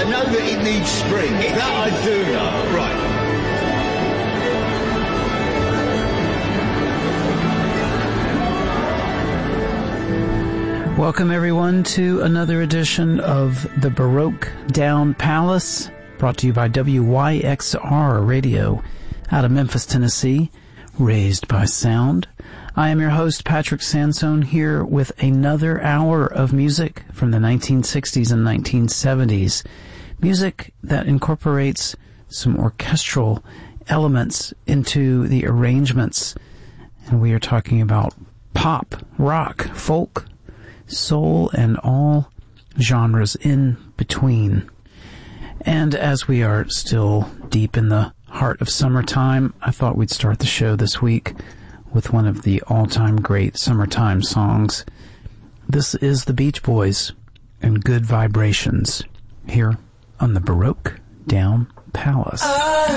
I know that it needs springs. That I do know. Right. Welcome, everyone, to another edition of the Baroque Down Palace, brought to you by WYXR Radio out of Memphis, Tennessee, raised by sound. I am your host, Patrick Sansone, here with another hour of music from the 1960s and 1970s. Music that incorporates some orchestral elements into the arrangements. And we are talking about pop, rock, folk, soul, and all genres in between. And as we are still deep in the heart of summertime, I thought we'd start the show this week with one of the all-time great summertime songs. This is the Beach Boys and Good Vibrations here on the Baroque Down Palace.